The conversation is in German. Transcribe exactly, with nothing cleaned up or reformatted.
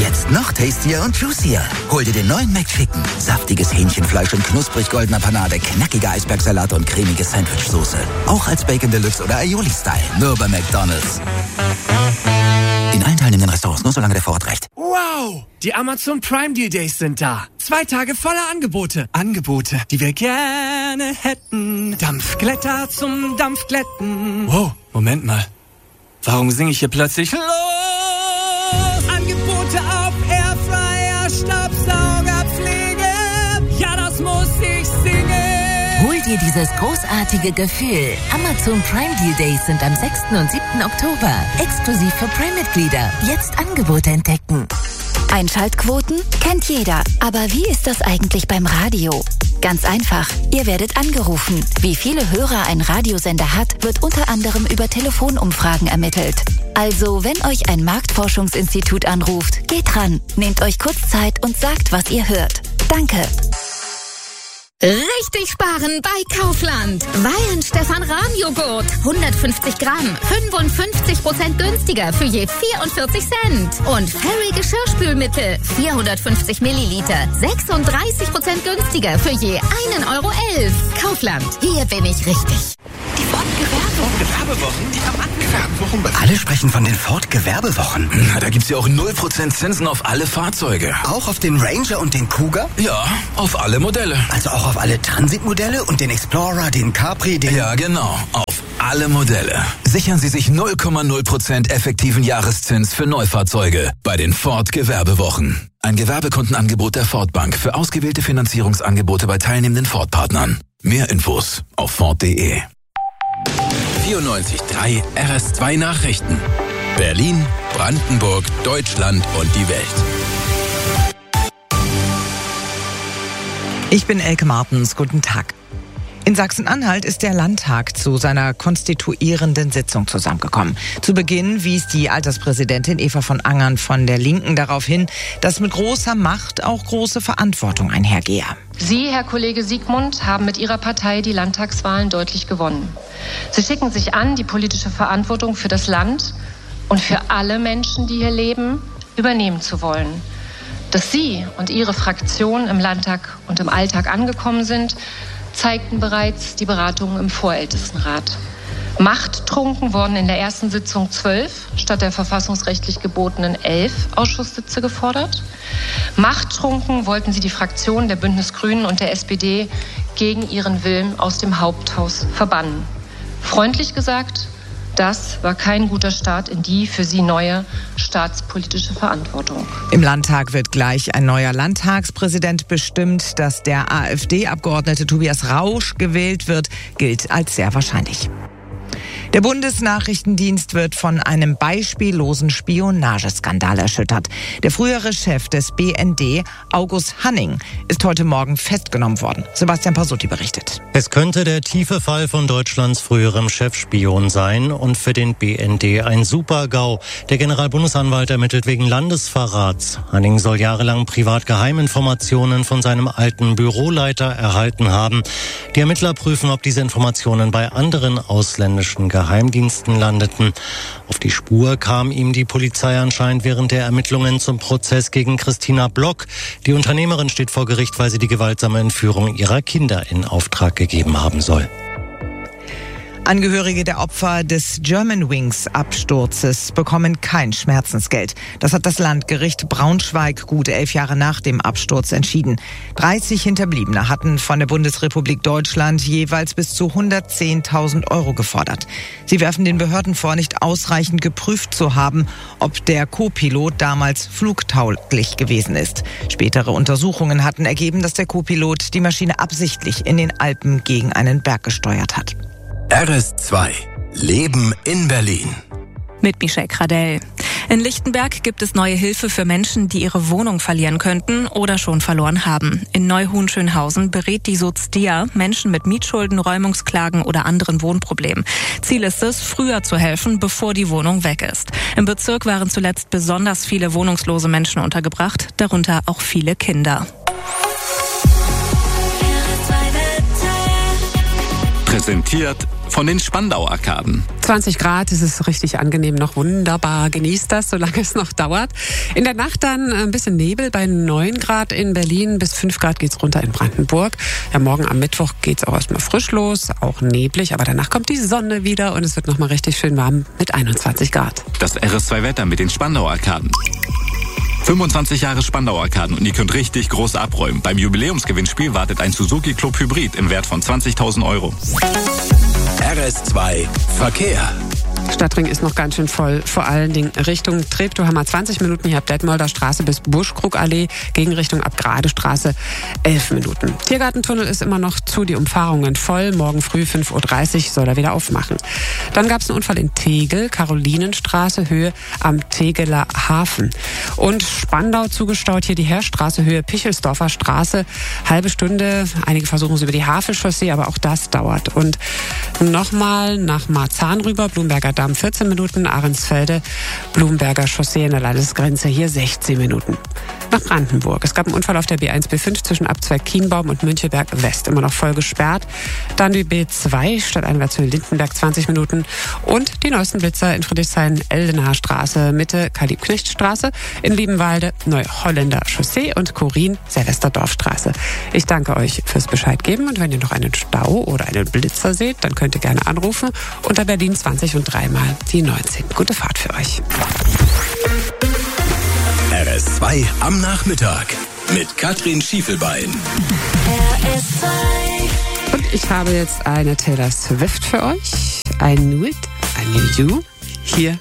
Jetzt noch tastier und juicier. Hol dir den neuen McChicken. Saftiges Hähnchenfleisch und knusprig goldener Panade, knackiger Eisbergsalat und cremige Sandwichsoße. Auch als Bacon Deluxe oder Aioli-Style. Nur bei McDonald's. In allen teilnehmenden Restaurants, nur solange der Vorrat reicht. Wow! Die Amazon Prime Deal Days sind da. Zwei Tage voller Angebote. Angebote, die wir gerne hätten. Dampfglätter zum Dampfglätten. Wow, Moment mal. Warum singe ich hier plötzlich los? Angebote auf Airfryer, Staubsauger, Pflege. Ja, das muss ich singen. Hol dir dieses großartige Gefühl. Amazon Prime Deal Days sind am sechsten und siebten Oktober. Exklusiv für Prime-Mitglieder. Jetzt Angebote entdecken. Einschaltquoten kennt jeder. Aber wie ist das eigentlich beim Radio? Ganz einfach. Ihr werdet angerufen. Wie viele Hörer ein Radiosender hat, wird unter anderem über Telefonumfragen ermittelt. Also, wenn euch ein Marktforschungsinstitut anruft, geht ran, nehmt euch kurz Zeit und sagt, was ihr hört. Danke. Richtig sparen bei Kaufland. Weihenstephan Rahmjoghurt. hundertfünfzig Gramm. fünfundfünfzig Prozent günstiger für je vierundvierzig Cent. Und Fairy Geschirrspülmittel. vierhundertfünfzig Milliliter. sechsunddreißig Prozent günstiger für je einen Euro elf. Kaufland. Hier bin ich richtig. Die Ford-Gewerbewochen. Gewerbewochen? Die haben Gewerbewochen. Alle sprechen von den Ford-Gewerbewochen. Na, da gibt's ja auch null Prozent Zinsen auf alle Fahrzeuge. Auch auf den Ranger und den Cougar? Ja, auf alle Modelle. Also auch auf alle Transitmodelle und den Explorer, den Capri, den... Ja, genau. Auf alle Modelle. Sichern Sie sich null Komma null Prozent effektiven Jahreszins für Neufahrzeuge bei den Ford-Gewerbewochen. Ein Gewerbekundenangebot der Ford Bank für ausgewählte Finanzierungsangebote bei teilnehmenden Ford-Partnern. Mehr Infos auf Ford punkt de. vierundneunzig Komma drei R S zwei Nachrichten. Berlin, Brandenburg, Deutschland und die Welt. Ich bin Elke Martens. Guten Tag. In Sachsen-Anhalt ist der Landtag zu seiner konstituierenden Sitzung zusammengekommen. Zu Beginn wies die Alterspräsidentin Eva von Angern von der Linken darauf hin, dass mit großer Macht auch große Verantwortung einhergehe. Sie, Herr Kollege Siegmund, haben mit Ihrer Partei die Landtagswahlen deutlich gewonnen. Sie schicken sich an, die politische Verantwortung für das Land und für alle Menschen, die hier leben, übernehmen zu wollen. Dass Sie und Ihre Fraktion im Landtag und im Alltag angekommen sind, zeigten bereits die Beratungen im Vorältestenrat. Machttrunken wurden in der ersten Sitzung zwölf statt der verfassungsrechtlich gebotenen elf Ausschusssitze gefordert. Machttrunken wollten sie die Fraktionen der Bündnisgrünen und der S P D gegen ihren Willen aus dem Haupthaus verbannen. Freundlich gesagt, das war kein guter Start in die für sie neue staatspolitische Verantwortung. Im Landtag wird gleich ein neuer Landtagspräsident bestimmt. Dass der AfD-Abgeordnete Tobias Rausch gewählt wird, gilt als sehr wahrscheinlich. Der Bundesnachrichtendienst wird von einem beispiellosen Spionageskandal erschüttert. Der frühere Chef des B N D, August Hanning, ist heute Morgen festgenommen worden. Sebastian Pasutti berichtet. Es könnte der tiefe Fall von Deutschlands früherem Chefspion sein und für den B N D ein Super-GAU. Der Generalbundesanwalt ermittelt wegen Landesverrats. Hanning soll jahrelang privat Geheiminformationen von seinem alten Büroleiter erhalten haben. Die Ermittler prüfen, ob diese Informationen bei anderen ausländischen Geheimdiensten landeten. Auf die Spur kam ihm die Polizei anscheinend während der Ermittlungen zum Prozess gegen Christina Block. Die Unternehmerin steht vor Gericht, weil sie die gewaltsame Entführung ihrer Kinder in Auftrag gegeben haben soll. Angehörige der Opfer des Germanwings-Absturzes bekommen kein Schmerzensgeld. Das hat das Landgericht Braunschweig gut elf Jahre nach dem Absturz entschieden. dreißig Hinterbliebene hatten von der Bundesrepublik Deutschland jeweils bis zu hundertzehntausend Euro gefordert. Sie werfen den Behörden vor, nicht ausreichend geprüft zu haben, ob der Co-Pilot damals flugtauglich gewesen ist. Spätere Untersuchungen hatten ergeben, dass der Co-Pilot die Maschine absichtlich in den Alpen gegen einen Berg gesteuert hat. R S zwei. Leben in Berlin. Mit Michelle Kradell. In Lichtenberg gibt es neue Hilfe für Menschen, die ihre Wohnung verlieren könnten oder schon verloren haben. In Neuhuhn-Schönhausen berät die Sozdia Menschen mit Mietschulden, Räumungsklagen oder anderen Wohnproblemen. Ziel ist es, früher zu helfen, bevor die Wohnung weg ist. Im Bezirk waren zuletzt besonders viele wohnungslose Menschen untergebracht, darunter auch viele Kinder. Präsentiert von den Spandau-Arkaden. zwanzig Grad, es ist richtig angenehm, noch wunderbar. Genießt das, solange es noch dauert. In der Nacht dann ein bisschen Nebel bei neun Grad in Berlin. Bis fünf Grad geht's runter in Brandenburg. Ja, morgen am Mittwoch geht's auch erstmal frisch los, auch neblig. Aber danach kommt die Sonne wieder und es wird nochmal richtig schön warm mit einundzwanzig Grad. Das R S zwei Wetter mit den Spandau-Arkaden. fünfundzwanzig Jahre Spandau-Arkaden und ihr könnt richtig groß abräumen. Beim Jubiläumsgewinnspiel wartet ein Suzuki Club Hybrid im Wert von zwanzigtausend Euro. R S zwei Verkehr. Stadtring ist noch ganz schön voll, vor allen Dingen Richtung Treptow zwanzig Minuten, hier ab Detmolder Straße bis Buschkrugallee, Gegenrichtung ab Gradestraße elf Minuten. Tiergartentunnel ist immer noch zu, die Umfahrungen voll, morgen früh fünf Uhr dreißig soll er wieder aufmachen. Dann gab es einen Unfall in Tegel, Karolinenstraße, Höhe am Tegeler Hafen. Und Spandau zugestaut, hier die Heerstraße, Höhe Pichelsdorfer Straße, halbe Stunde, einige versuchen es über die Havelchaussee, aber auch das dauert. Und nochmal nach Marzahn rüber, Blumberger Damm vierzehn Minuten, Ahrensfelde, Blumberger Chaussee in der Landesgrenze hier sechzehn Minuten. Nach Brandenburg. Es gab einen Unfall auf der B eins B fünf zwischen Abzweig Kienbaum und Müncheberg West, immer noch voll gesperrt. Dann die B zwei stadteinwärts Höhe Lindenberg zwanzig Minuten und die neuesten Blitzer in Friedrichshain, Eldenaer Straße, Mitte Kalib-Knecht-Straße, in Liebenwalde, Neuholländer Chaussee und Korin, Silvesterdorfstraße. Ich danke euch fürs Bescheid geben und wenn ihr noch einen Stau oder einen Blitzer seht, dann könnt ihr gerne anrufen unter Berlin zwanzig und dreimal die neunzehn. Gute Fahrt für euch. R S zwei am Nachmittag mit Katrin Schiefelbein. R S zwei. Und ich habe jetzt eine Taylor Swift für euch. I Knew It, I Knew You. Hier